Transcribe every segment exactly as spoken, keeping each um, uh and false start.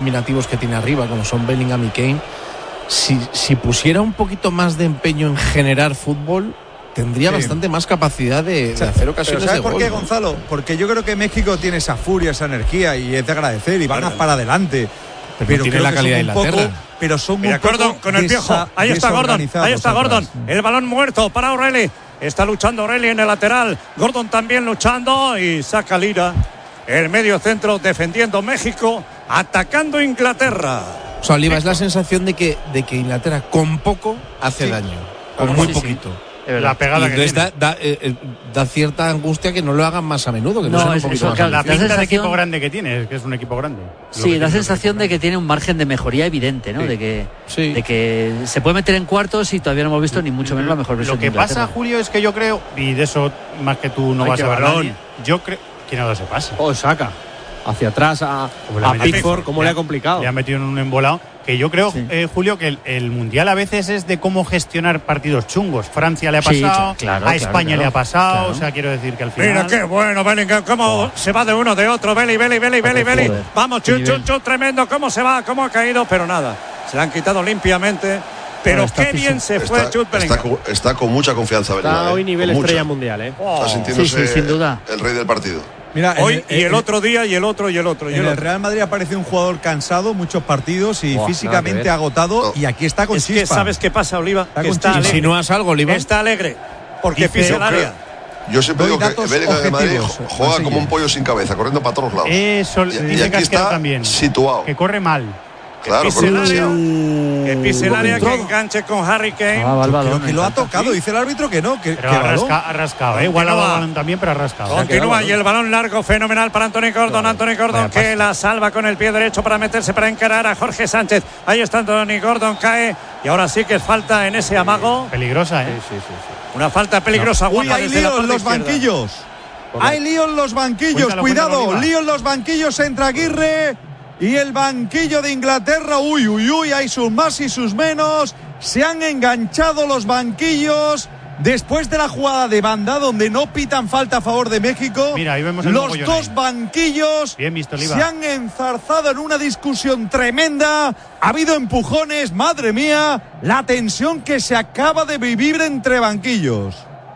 combinativos que tiene arriba, como son Bellingham y Kane, si, si pusiera un poquito más de empeño en generar fútbol, tendría sí. bastante más capacidad de, o sea, de hacer ocasiones ¿sabes de gol. por qué, ¿no? Gonzalo? Porque yo creo que México tiene esa furia, esa energía y es de agradecer y van a para adelante. Pero, pero no tiene la calidad de Inglaterra. Poco, pero son Mira, un poco Gordon con el Piojo. Ahí está Gordon. Ahí está Gordon. Atrás. El balón muerto para O'Reilly. Está luchando O'Reilly en el lateral. Gordon también luchando y saca Lira. El medio centro defendiendo México, atacando Inglaterra. O sea, Oliva, es la sensación de que, de que Inglaterra con poco hace sí. daño. Con muy sí, poquito. Sí. La pegada y entonces que da, da, eh, da cierta angustia que no lo hagan más a menudo, que no, no sean un poquito eso, más claro, la pinta sensación... de equipo grande que tiene, es que es un equipo grande. Sí, da sensación de que tiene un margen de mejoría evidente, ¿no? Sí. De que sí. de que se puede meter en cuartos y todavía no hemos visto ni mucho menos la mejor versión. Lo que de pasa, Julio, es que yo creo, y de eso más que tú no Ay, vas a ver nadie, yo creo que no se pasa. O saca hacia atrás a, a Pickford, como le ha complicado. Le ha metido en un embolado. Que yo creo, sí. eh, Julio, que el, el Mundial a veces es de cómo gestionar partidos chungos. Francia le ha pasado, sí, claro, a España claro, le ha pasado, claro. O sea, quiero decir que al final... Mira qué bueno, Bellingham, cómo oh. se va de uno, de otro, Belly, Belly, Belly, Belly, Belly. Vamos, chun, chun, chun, tremendo, cómo se va, cómo ha caído, pero nada, se la han quitado limpiamente. Pero bueno, qué bien se fue está, Jude Bellingham. Está, con, está con mucha confianza, Bellingham. Está hoy nivel estrella mundial, ¿eh? Oh. Está sintiéndose sí, sí, sin duda. el rey del partido. Mira, hoy el, y el, el otro día y el otro y el otro y en el, el otro. Real Madrid aparece un jugador cansado, muchos partidos y oh, físicamente agotado no. y aquí está con es chispa. Que ¿sabes qué pasa, Oliva? Está que está alegre. ¿Insinúas algo, Oliva? Está alegre porque pisa el área. Yo siempre digo que Bellingham de Madrid juega como un pollo sin cabeza, corriendo para todos lados. Eso y, dice y aquí está también, situado. Que corre mal. Claro, que pise el área, que pise el área, que enganche con Harry Kane. Ah, Creo que lo ha tocado, dice el árbitro que no. Que, pero que ha, rasca, ha rascado, ¿eh? Igual ha dado balón también, pero ha rascado. Continúa y el balón largo, fenomenal para Anthony Gordon. Anthony Gordon que la salva con el pie derecho para meterse, para encarar a Jorge Sánchez. Ahí está Anthony Gordon, cae. Y ahora sí que es falta en ese amago. Peligrosa, ¿eh? Sí, sí, sí, sí. Una falta peligrosa. No. Uy, hay lío en los banquillos. Hay lío en los banquillos, cuéntalo, cuidado. Cuéntalo, lío en los banquillos entre Aguirre y el banquillo de Inglaterra. Uy, uy, uy, hay sus más y sus menos. Se han enganchado los banquillos después de la jugada de banda donde no pitan falta a favor de México. Mira, ahí vemos el los dos ahí. banquillos Bien visto, se han enzarzado en una discusión tremenda. Ha habido empujones, madre mía, la tensión que se acaba de vivir entre banquillos.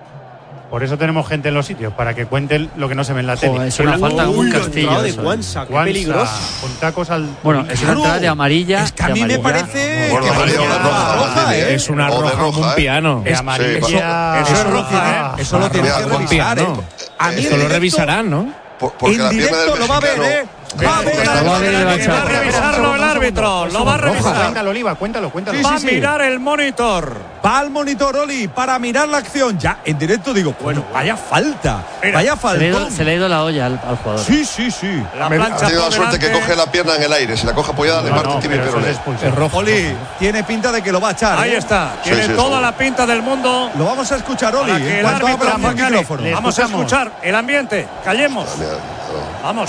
Por eso tenemos gente en los sitios, para que cuenten lo que no se ve en la tele. Es una falta como un castillo. De Guanza, qué peligroso. Con tacos al... Bueno, es una entrada de amarilla. Es que a mí me parece... Bueno, que amarilla, una roja, roja, ¿eh? Es una roja, roja como un piano. De amarilla... Eso es roja, ¿eh? Eso lo tienes que revisar, ¿eh? Esto lo revisarán, ¿no? En directo lo va a ver, ¿eh? Va a ver, va a revisarlo el árbitro. Lo va a revisar. Cuéntalo, Oliva, cuéntalo, cuéntalo. Va a mirar el monitor. Va al monitor, Oli, para mirar la acción. Ya, en directo digo, bueno, vaya falta. Vaya falta. Se le ha ido, se le ha ido la olla al, al jugador. Sí, sí, sí. La plancha ha tenido la suerte que coge la pierna en el aire. Si la coge apoyada, le parte tibia y peroné. Es rojo. Oli, tiene pinta de que lo va a echar. Ahí está. Tiene toda la pinta del mundo. Lo vamos a escuchar, Oli. En cuanto abra el micrófono. Vamos a escuchar el ambiente. Callemos. Vamos.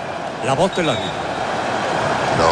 La voz del árbitro. No.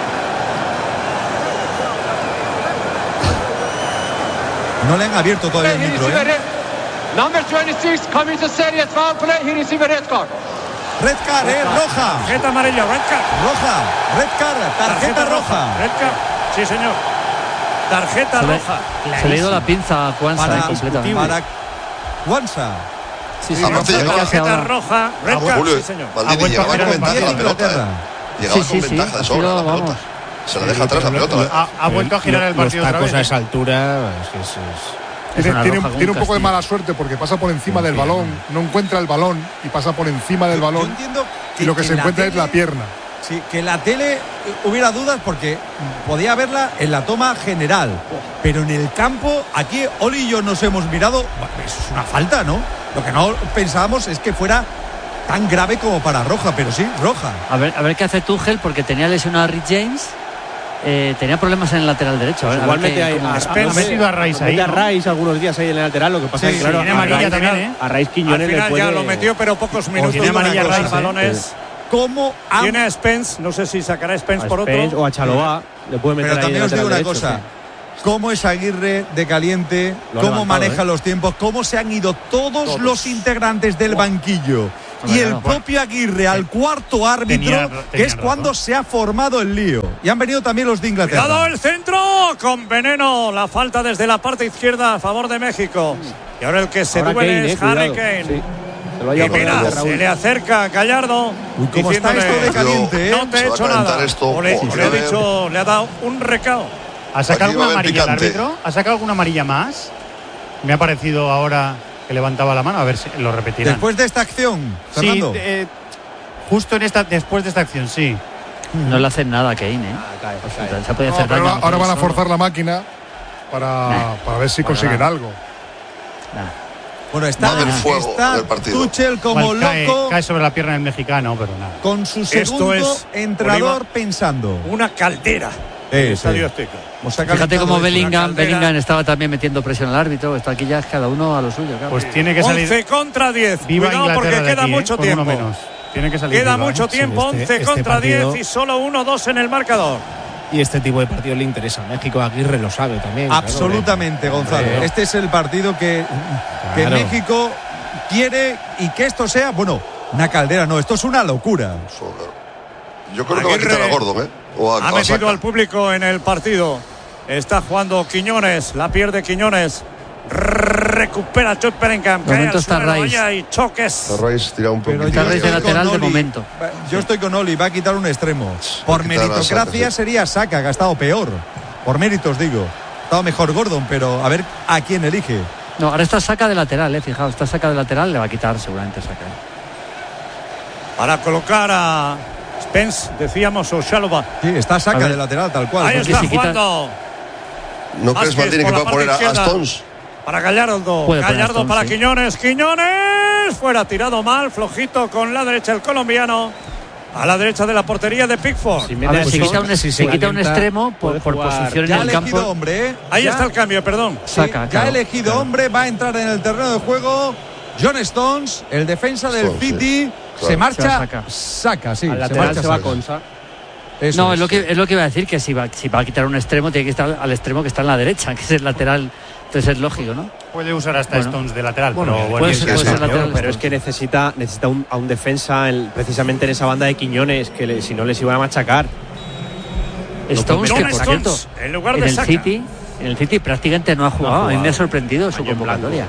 No le han abierto todavía el micro, ¿eh? Number veintiséis coming to serious foul play. He received a red card. Red card, ¿eh? Roja. Tarjeta amarilla, red card. Roja. Red card, tarjeta, tarjeta roja. Red card. Sí, señor. Tarjeta se roja. Le, se le ha ido la pinza a Cuanza para, completamente. Para Cuanza. Sí, sí, sí, no, sí, tarjeta roja, red card, Julio, sí, señor. Maldini llegaba con ventaja la pelota. Llegaba con ventaja de sobra la pelota. Se la deja atrás la pelota. Ha, ha vuelto a girar el partido otra vez. Los tacos a esa altura, es que es, es Tiene, tiene, tiene un poco de mala suerte porque pasa por encima del balón, no encuentra el balón y pasa por encima del balón. Yo entiendo que, y lo que, que se encuentra tele, es la pierna. Sí, que en la tele hubiera dudas porque podía verla en la toma general, pero en el campo, aquí Oli y yo nos hemos mirado, eso es una falta, ¿no? Lo que no pensábamos es que fuera tan grave como para roja, pero sí, roja. A ver, a ver qué hace Tuchel, porque tenía lesionado a Rich James. Eh, tenía problemas en el lateral derecho. Pues igual mete ahí, a, a, ha metido a Rice ahí. Mete a Rice algunos días ahí en el lateral. Lo que pasa sí, es que, claro, tiene amarilla también, ¿eh? A Rice Quiñones le puede... ya lo metió, pero pocos minutos. Tiene amarilla Rice, balones. ¿Cómo ha... Tiene a Spence, no sé si sacará a Spence a por Spence otro. O a Chalobah, le puede meter. Pero ahí también os digo una derecho, cosa. Sí. Cómo es Aguirre de caliente, lo cómo maneja ¿eh? los tiempos, cómo se han ido todos, todos. los integrantes del banquillo. y el propio Aguirre al cuarto árbitro, tenía, tenía que es razón. Cuando se ha formado el lío. Y han venido también los de Inglaterra. Cuidado el centro con veneno, la falta desde la parte izquierda a favor de México. Y ahora el que se ahora duele Kane, es eh, Harry Kane. Sí. Se, y mira, se le acerca a Gallardo. Uy, ¿cómo está esto de caliente? No te he hecho nada. Esto, o le, o le, he dicho, le ha dado un recao. ¿Ha sacado alguna amarilla el árbitro? ¿Ha sacado alguna amarilla más? Me ha parecido ahora que levantaba la mano, a ver si lo repetirán. Después de esta acción, Fernando. Sí, eh, justo en esta, después de esta acción, sí. No le hacen nada a Kane, ¿eh? Ah, cae, cae. Se puede no, hacer daño, ahora, ahora van a forzar la máquina para, nah. para ver si bueno, consiguen nah. algo. Nah. Bueno, está, está Tuchel como bueno, cae, loco. Cae sobre la pierna del mexicano, pero nada. Con su segundo Esto es, entrenador Oliva, pensando. Una caldera. Eh, sí. Fíjate cómo Bellingham, Bellingham estaba también metiendo presión al árbitro. Está aquí ya cada uno a lo suyo. Claro. Pues tiene que salir. once contra diez. Viva Cuidado porque queda aquí, mucho eh, tiempo. Menos. Tiene que salir queda viva, mucho ¿eh? tiempo. Sí, este, once este contra partido, diez y solo uno dos en el marcador. Y este tipo de partido le interesa a México. Aguirre lo sabe también. Absolutamente, claro, Gonzalo. Claro. Este es el partido que, que claro. México quiere y que esto sea, bueno, una caldera. No, esto es una locura. Yo creo Aguirre que va a quitar a Gordon, ¿eh? O a, ha metido al público en el partido. Está jugando Quiñones, la pierde Quiñones. Recupera Jude Bellingham. Momento está Rice. Y choques. Rice tira un poquito. Está Rice de lateral de momento. Yo estoy con Oli, va a quitar un extremo. Por meritocracia sería Saka, que ha estado peor. Por méritos digo. Ha estado mejor Gordon, pero a ver a quién elige. No, ahora está Saka de lateral, eh, fijaos, está Saka de lateral, le va a quitar seguramente Saka. Para colocar a Spence, decíamos, o Chalobah. Sí, está Saka de lateral, tal cual. Ahí está jugando. ¿No crees, Martín, que va a poner a Stones? Para Gallardo. Gallardo Stones, para sí. Quiñones. Quiñones. Fuera, tirado mal, flojito con la derecha el colombiano. A la derecha de la portería de Pickford. Si a ver, se quita un, si se quita un extremo por, por posición ya en el campo. Hombre, ¿eh? Ahí ya, está el cambio, perdón. Sí, Saca, ya claro, ha elegido claro. hombre, va a entrar en el terreno de juego. John Stones, el defensa del Stones, City, sí. claro. se marcha. Se saca, sí. Al lateral se, marcha, se va Consa. Eso no, es, es, lo que, es lo que iba a decir, que si va, si va a quitar un extremo, tiene que estar al extremo que está en la derecha, que es el lateral. Entonces es lógico, ¿no? Puede usar hasta bueno. Stones de lateral, bueno, pero, puede, ser, puede ser lateral, pero es que necesita, necesita un, a un defensa el, precisamente en esa banda de Quiñones, que le, si no les iba a machacar. Stones, no, que por Stones, cierto, en, lugar de en el Saka. City, en el City prácticamente no ha jugado. No ha jugado. A mí me ha sorprendido su convocatoria.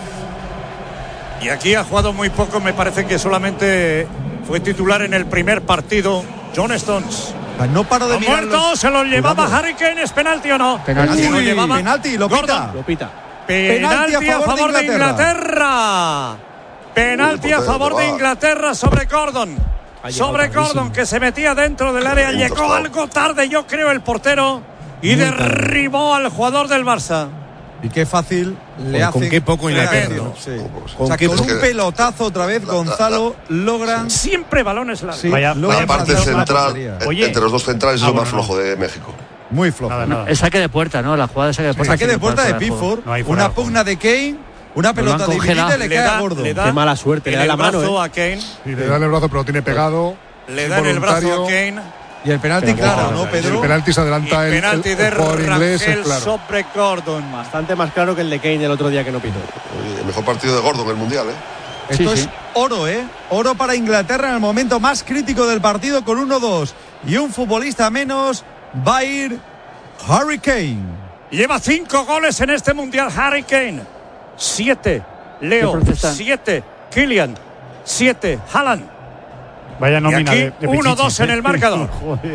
Sí. Y aquí ha jugado muy poco, me parece que solamente fue titular en el primer partido. John Stones. No paro de mirar. Muerto, se lo llevaba Harry Kane, ¿es penalti o no? Penalti, se lo llevaba penalti, lo pita. Lo pita. Penalti, penalti a favor de Inglaterra. Penalti a favor de Inglaterra sobre Gordon. Sobre Gordon, que se metía dentro del área. Llegó algo tarde, yo creo, el portero. Y derribó al jugador del Barça. Y qué fácil le hace. Con qué poco Inglaterra. Sí. Con, o sea, con un pelotazo otra vez, la, Gonzalo la, la, logran. Sí. Siempre balones largos. Sí, vaya, la parte central, Oye, entre los dos centrales, ah, es lo más flojo de México. Muy flojo. Nada, nada. El saque de puerta, ¿no? La jugada de saque de puerta. El saque de puerta de Pickford. No una pugna de Kane. Una pelota dividida y le, le cae a Gordo. Qué mala suerte. Le da la mano eh. a Kane. Sí, le dan el brazo, pero lo tiene pegado. Le dan el brazo a Kane. Y el penalti, pero, claro, ¿no, Pedro? El penalti se adelanta el, penalti el, de el jugador inglés, es claro. Sobre Gordon. Bastante más claro que el de Kane el otro día que no pitó. El mejor partido de Gordon en el Mundial, ¿eh? Esto sí, es sí. oro, ¿eh? Oro para Inglaterra en el momento más crítico del partido con uno dos. Y un futbolista menos va a ir Harry Kane. Lleva cinco goles en este Mundial Harry Kane. Siete. Leo. Siete. Kylian. Siete. Haaland. Vaya nómina y aquí, de, de uno dos en el marcador.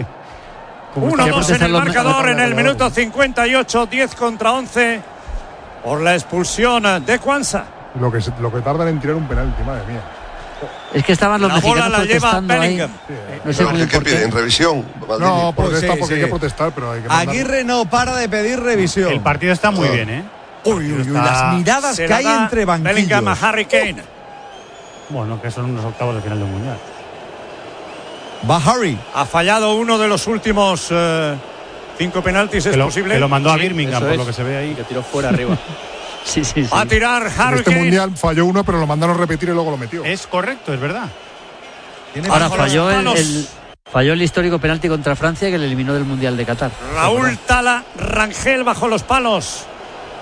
uno dos en el marcador en el minuto cincuenta y ocho, diez contra once por la expulsión de Kwanza. Lo que, lo que tardan en tirar un penalti, madre mía. Es que estaban los la mexicanos bola la lleva Bellingham. Sí. No sé ¿Qué, ¿Qué pide? ¿En revisión? No, protesta sí, porque sí. hay que protestar, pero hay que Aguirre no para de pedir revisión. El partido está muy bien, ¿eh? Uy, uy, uy, las miradas que hay entre banquillos. Bellingham a Harry Kane. Bueno, que son unos octavos de final del Mundial. Va Harry. Ha fallado uno de los últimos eh, cinco penaltis, es que lo, posible. Que lo mandó a Birmingham, por es. lo que se ve ahí. Que tiró fuera arriba. sí, sí, sí. Va a tirar Harry en este Kane. Mundial falló uno, pero lo mandaron a repetir y luego lo metió. Es correcto, es verdad. Ahora falló el, el, falló el histórico penalti contra Francia que le eliminó del Mundial de Qatar. Raúl Tala Rangel bajo los palos.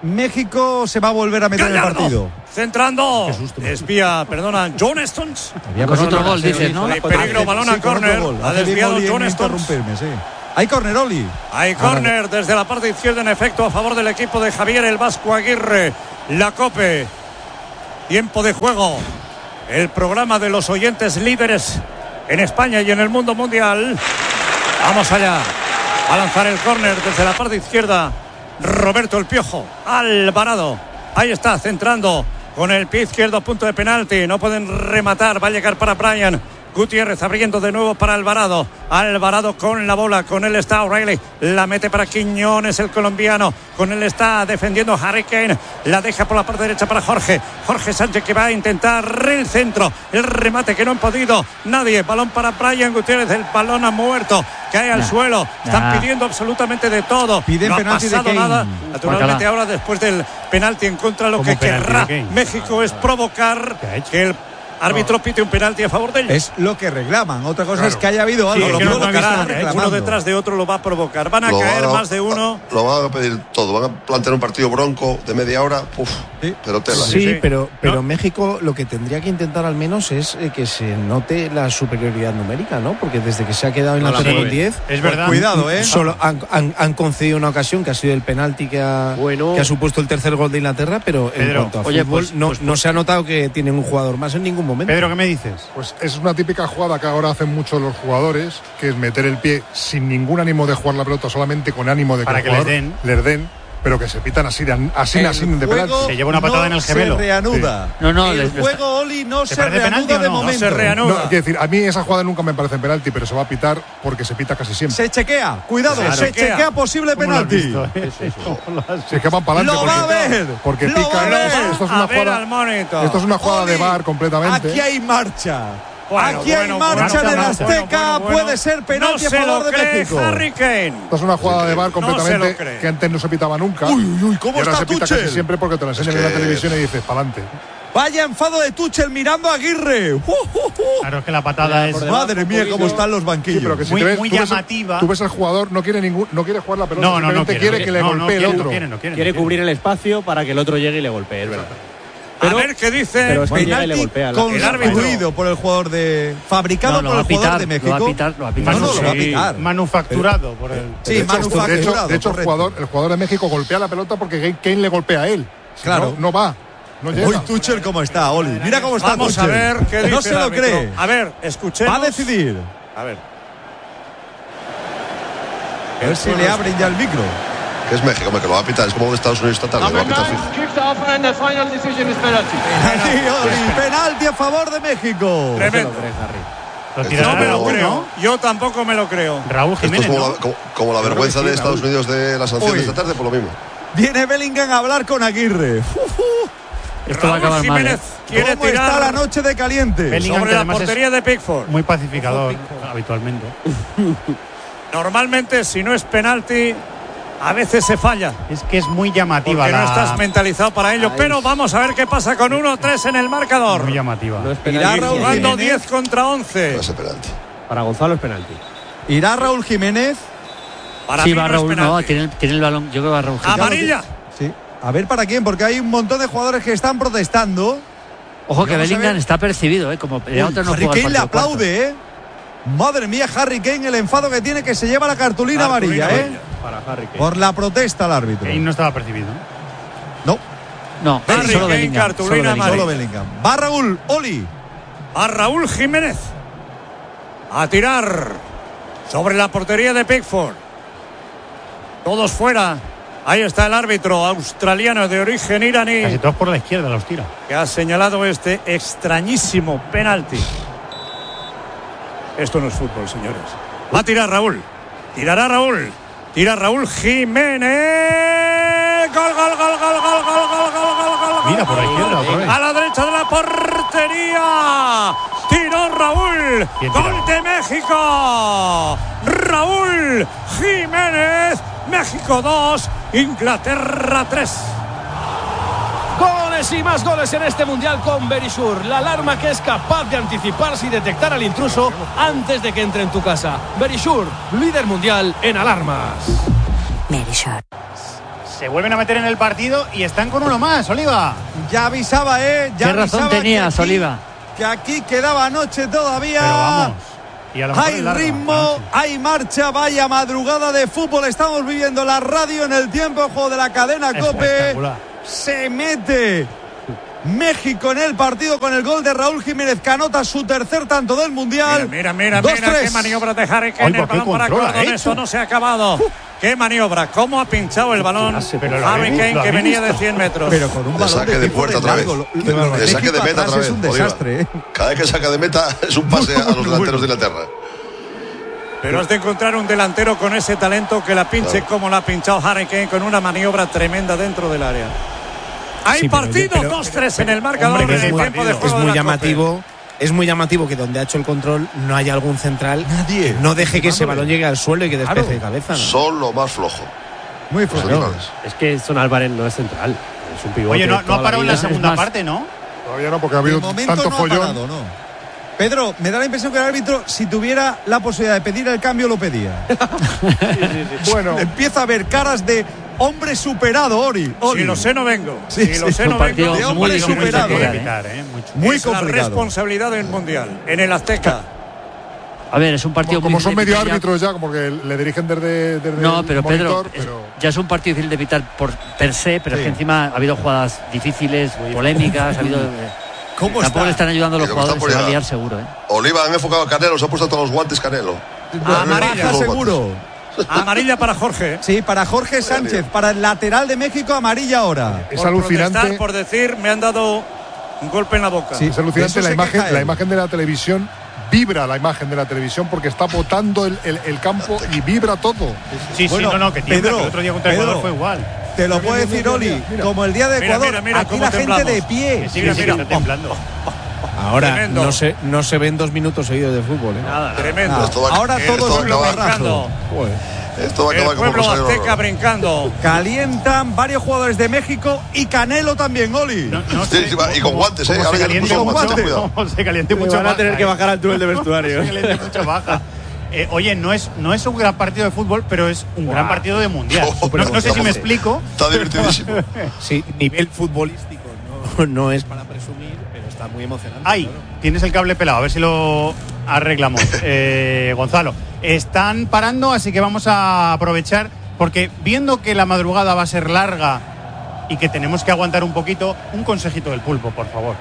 México se va a volver a meter en el partido. Centrando. Espía, perdona, John Stones. Con otro gol, dices, ¿no? Peligro, balón a córner. Ha desviado John Stones. Hay córner, Oli. Hay córner desde la parte izquierda, en efecto, a favor del equipo de Javier el Vasco Aguirre. La COPE. Tiempo de juego. El programa de los oyentes líderes en España y en el mundo mundial. Vamos allá. A lanzar el córner desde la parte izquierda. Roberto el Piojo. Alvarado. Ahí está, centrando con el pie izquierdo a punto de penalti. No pueden rematar. Va a llegar para Brian Gutiérrez, abriendo de nuevo para Alvarado. Alvarado con la bola, con él está O'Reilly, la mete para Quiñones, el colombiano, con él está defendiendo Harry Kane, la deja por la parte derecha para Jorge, Jorge Sánchez, que va a intentar el centro, el remate que no han podido nadie, balón para Brian Gutiérrez, el balón ha muerto, cae al nah, suelo, están nah. pidiendo absolutamente de todo, piden no penalti ha pasado de nada, naturalmente ahora después del penalti en contra, lo que querrá México es provocar que el árbitro pite un penalti a favor de ellos. Es lo que reclaman. Otra cosa claro. es que haya habido algo. Sí, lo que no no uno detrás de otro lo va a provocar. Van a lo caer a, más de uno. Lo van a pedir todo. Van a plantear un partido bronco de media hora. Uf, sí. Pero tela. Sí, sí. pero, pero ¿no? México lo que tendría que intentar al menos es eh, que se note la superioridad numérica, ¿no? Porque desde que se ha quedado en no la tercera diez. Es verdad. Pues cuidado, ¿eh? Solo han, han, han concedido una ocasión que ha sido el penalti que ha, bueno. que ha supuesto el tercer gol de Inglaterra, pero Pedro, en cuanto a oye, fútbol, pues, no, pues, no se ha notado que tienen un jugador más en ningún momento. Pedro, ¿qué me dices? Pues es una típica jugada que ahora hacen muchos los jugadores, que es meter el pie sin ningún ánimo de jugar la pelota, solamente con ánimo de que, Para que el jugador les den. les den, pero que se pitan así, así, así de penalti. Se lleva una patada no en el gemelo. Se reanuda. Sí. No, no, el les, juego, Oli, no se reanuda de no? momento. No se reanuda. No, quiero decir, a mí esa jugada nunca me parece penalti, pero se va a pitar porque se pita casi siempre. Se chequea, cuidado, claro. se chequea, chequea posible penalti. Visto, eh? sí, sí, sí. Se escapan para adelante. Lo va a ver. Porque lo pica. Esto es una jugada. Esto es una jugada de V A R completamente. Aquí hay marcha. Bueno, Aquí bueno, hay marcha bueno, del bueno, Azteca, bueno, bueno, bueno. puede ser penalti no a favor de cree México. Harry Kane. Esto es una jugada de V A R completamente no que antes no se pitaba nunca. Uy, uy, uy, ¿cómo y ahora está se pita Tuchel? casi siempre porque te lo enseñan es que... en la televisión y dices, pa'lante. Vaya enfado de Tuchel mirando a Aguirre. Uh, uh, uh. Claro, es que la patada es... Madre mía, cómo están los banquillos. Sí, pero que si muy, ves, muy tú llamativa. Ves, tú ves al jugador, no quiere ningún, no quiere jugar la pelota, no, no, no quiere, quiere, quiere que le no, golpee no, el no otro. Quiere, no quiere, quiere no cubrir el espacio para que el otro llegue y le golpee, es verdad. Pero, a ver qué dice. Pero es que penalti le golpea la, el árbitro por el jugador de fabricado no, por el pitar, jugador de México. Lo va a pitar, lo va a pitar. No, no, sí, lo va a pitar. Manufacturado por él. Sí, de hecho, manufacturado. De hecho, de hecho el jugador, el jugador de México golpea la pelota porque Kane le golpea a él. Si claro, no, no va. No llega. Uy, Tuchel cómo está, Oli. Mira cómo está. Vamos Tuchel. a ver qué dice. No se lo cree. A ver, escuchemos. Va a decidir. A ver. A ver si le abren ya el micro. Que es México, que lo va a pitar. Es como de Estados Unidos esta tarde. Lo va a pitar fijo. Penalti, penalti a favor de México. Tremendo. Lo no me lo creo. ¿No? Yo tampoco me lo creo. Raúl Jiménez. Esto es como, ¿no? la, como, como la vergüenza Raúl, de Estados Raúl. Unidos de la sanción Uy. de esta tarde, por lo mismo. Viene Bellingham a hablar con Aguirre. Uh, uh. Esto va a acabar mal. ¿eh? Quiere ¿Cómo tirar está la noche de caliente? Bellingham, sobre la portería de Pickford. Muy pacificador, habitualmente. Normalmente, si no es penalti, a veces se falla. Es que es muy llamativa. Porque la... no estás mentalizado para ello. Ay. Pero vamos a ver qué pasa con uno tres en el marcador. Muy llamativa. No es penalti. Irá jugando diez contra once. No es penalti. Para Gonzalo es penalti. Irá Raúl Jiménez. Para sí, mí va no Raúl. es No, tiene, tiene el balón. Yo creo que va Raúl Jiménez. Amarilla. Sí. A ver para quién, porque hay un montón de jugadores que están protestando. Ojo que Bellingham está percibido, ¿eh? Como Uy, otro no Harry juega Kane le aplaude, ¿eh? Madre mía, Harry Kane, el enfado que tiene, que se lleva la cartulina, cartulina amarilla, ¿eh? Para Harry Kane. Por la protesta al árbitro. Kane no estaba percibido. No. No, Harry solo Kane, Bellingham. cartulina solo Bellingham. Solo Bellingham. Va Raúl, Oli. A Raúl Jiménez. A tirar sobre la portería de Pickford. Todos fuera. Ahí está el árbitro australiano de origen iraní. Casi todos por la izquierda los tira. Que ha señalado este extrañísimo penalti. Esto no es fútbol, señores. Va a tirar Raúl. Tirará Raúl. Tira Raúl Jiménez. Gol, gol, gol, gol, gol, gol, gol, gol, gol, gol. Mira, por la izquierda otra vez. A la derecha de la portería. Tiró Raúl. Gol de México. Raúl Jiménez. México dos, Inglaterra tres. Goles y más goles en este mundial con Verisure, la alarma que es capaz de anticiparse y detectar al intruso antes de que entre en tu casa. Verisure, líder mundial en alarmas. Verisure. se vuelven a meter en el partido y están con uno más, Oliva. Ya avisaba, ¿eh? Ya ¿Qué razón tenías, que aquí, Oliva? Que aquí quedaba noche todavía. Pero vamos. Y a lo mejor hay larga, ritmo, noche. hay marcha, vaya madrugada de fútbol. Estamos viviendo la radio en el tiempo, juego de la cadena COPE. Se mete México en el partido con el gol de Raúl Jiménez, que anota su tercer tanto del Mundial. Mira, mira, mira, mira qué maniobra de Harry Kane. El balón para Gordon, esto no se ha acabado. Uh. Qué maniobra, cómo ha pinchado el balón Harry Kane, que venía de cien metros. Pero con un balón de saque de, de puerta otra vez. De saque de meta otra vez. Es un desastre, ¿eh? Cada vez que saca de meta es un pase a los delanteros de Inglaterra. Pero has de encontrar un delantero con ese talento que la pinche claro. como la ha pinchado Harry Kane, con una maniobra tremenda dentro del área. Hay sí, partido, dos tres en el marcador en el tiempo de juego. Es muy llamativo. Es muy llamativo que donde ha hecho el control no haya algún central. Nadie. No deje que ese balón llegue al suelo y que despeje claro. de cabeza, ¿no? Son lo más flojo. Muy flojo. No, es que Son Álvarez no es central. Es un pivote. Oye, no, no ha parado en la segunda parte, ¿no? Todavía no, porque ha habido tanto no follón. Ha parado, no. Pedro, me da la impresión que el árbitro, si tuviera la posibilidad de pedir el cambio, lo pedía. sí, sí, sí. Bueno, empieza a ver caras de hombre superado, Ori. Ori. Si lo sé, no vengo. Sí, si sí, lo sé, no vengo. De hombre muy superado. Muy, evitar, ¿eh? muy es complicado. La responsabilidad del Mundial, en el Azteca. A ver, es un partido como, muy como son medio ya. árbitros ya, como que le dirigen desde, desde no, pero el monitor, Pedro, pero... Es, ya es un partido difícil de evitar por per se, pero sí. es que encima ha habido jugadas difíciles, polémicas, ha habido... ¿Cómo Tampoco está? le están ayudando a los jugadores, se va a liar seguro, ¿eh? Oliva, han enfocado a Canelo, se ha puesto todos los guantes Canelo. Amarilla, seguro. Amarilla para Jorge. Sí, para Jorge Sánchez, para el lateral de México, amarilla ahora. Es por alucinante. Por decir, me han dado un golpe en la boca. Sí, es alucinante la imagen, la imagen de la televisión. Vibra la imagen de la televisión porque está botando el, el, el campo y vibra todo. Sí, bueno, sí, no, no, que tiembla, Pedro, que el otro día contra Pedro, Ecuador fue igual. Te lo puedo decir, Oli, como el día de Ecuador, mira, mira, mira aquí la temblamos. gente de pie. Sí, mira, mira, está temblando. Ahora no se, no se ven dos minutos seguidos de fútbol, ¿eh? Nada, tremendo. Nada. Va, ahora todos lo brincando. Esto va a acabar el pueblo como azteca brincando. Calientan varios jugadores de México y Canelo también, Oli. No, no sé, sí, y con guantes, ¿eh? Ahora se caliente mucho, cuidado. Se caliente mucho. Van a tener que bajar al túnel de vestuario. Se caliente mucho baja. Eh, oye, no es, no es un gran partido de fútbol, pero es un wow. gran partido de mundial. Oh, no, no sé si me explico. Está divertidísimo. Sí, nivel futbolístico no, no es para presumir, pero está muy emocionante. Ahí, claro. Tienes el cable pelado, a ver si lo arreglamos. eh, Gonzalo, están parando, así que vamos a aprovechar, porque viendo que la madrugada va a ser larga y que tenemos que aguantar un poquito, un consejito del pulpo, por favor.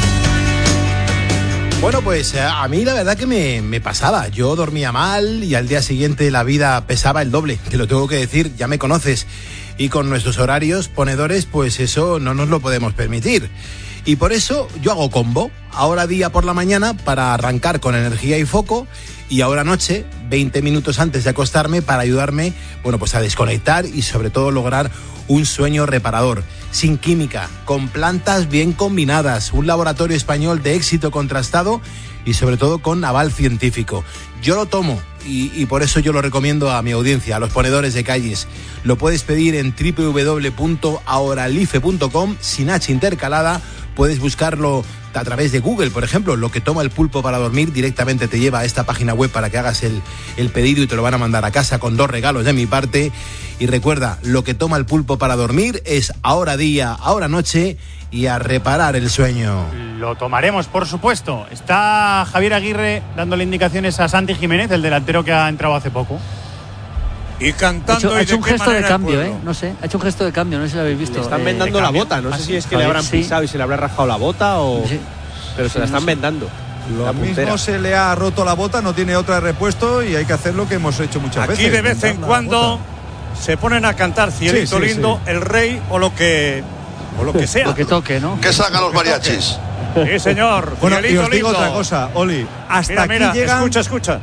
Bueno, pues a mí la verdad que me, me pasaba. Yo dormía mal y al día siguiente la vida pesaba el doble. Te lo tengo que decir, ya me conoces. Y con nuestros horarios ponedores, pues eso no nos lo podemos permitir. Y por eso yo hago combo. Ahora día por la mañana para arrancar con energía y foco. Y ahora noche, veinte minutos antes de acostarme para ayudarme, bueno, pues a desconectar y sobre todo lograr un sueño reparador. Sin química, con plantas bien combinadas, un laboratorio español de éxito contrastado y sobre todo con aval científico. Yo lo tomo y, y por eso yo lo recomiendo a mi audiencia, a los ponedores de calles. Lo puedes pedir en doble u doble u doble u punto ahoralife punto com sin H intercalada. Puedes buscarlo a través de Google, por ejemplo. Lo que toma el pulpo para dormir directamente te lleva a esta página web para que hagas el, el pedido y te lo van a mandar a casa con dos regalos de mi parte. Y recuerda, lo que toma el pulpo para dormir es ahora día, ahora noche y a reparar el sueño. Lo tomaremos, por supuesto. Está Javier Aguirre dándole indicaciones a Santi Jiménez, el delantero que ha entrado hace poco. Y cantando. Ha hecho, y ha hecho un gesto de cambio, pueblo. ¿eh? No sé, ha hecho un gesto de cambio, no sé si lo habéis visto. Le están eh, vendando la bota, no sé si es que le habrán pisado sí. y se le habrá rajado la bota o. Sí. Pero se sí, la están no sé. vendando. Lo mismo se le ha roto la bota, no tiene otra de repuesto y hay que hacer lo que hemos hecho muchas Aquí veces. Aquí de vez en cuando se ponen a cantar Cielito sí, sí, Lindo, sí. El Rey o lo que o lo que sea. Lo que toque, ¿no? Que sacan los mariachis. Sí, señor. Bueno, Cielito y os digo Lindo. otra cosa, Oli. Hasta mira, mira, aquí llegan... escucha, escucha.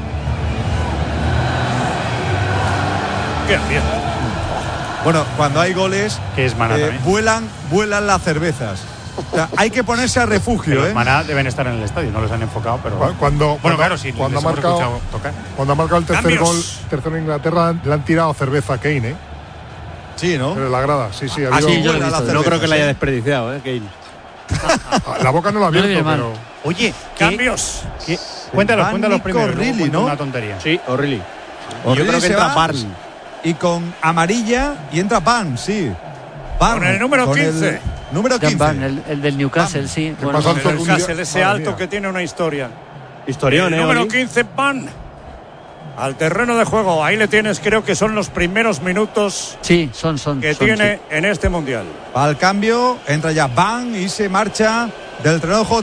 Qué fiesta. Bueno, cuando hay goles, que es Maná, eh, vuelan, vuelan las cervezas. O sea, hay que ponerse a refugio, los ¿eh? Maná deben estar en el estadio, no los han enfocado, pero cuando, bueno, cuando, claro, sí, cuando ha marcado, cuando ha marcado el tercer Cambios. gol, tercero en Inglaterra, le han tirado cerveza a Kane, ¿eh? Sí, ¿no? Pero la grada, sí, sí. Ha habido, sí, yo lo he visto, no creo que la haya desperdiciado, ¿eh, Kane? La boca no la ha abierto, no pero. Oye, cambios. ¿qué? Cuéntalos, cuéntalos primero. O'Reilly, ¿no? Una tontería. Sí, O'Reilly. Yo creo que entra Barnes. y con amarilla y entra Van, sí. Van, con el número con quince. El número quince. Van, el, el del Newcastle, Van. Sí. Bueno, el Newcastle, ese alto que tiene una historia. Historión, el ¿eh? número quince, Van. Al terreno de juego, ahí le tienes, creo que son los primeros minutos sí, son, son, que son, tiene sí. en este Mundial. Va al cambio, entra ya Van y se marcha del terreno de juego.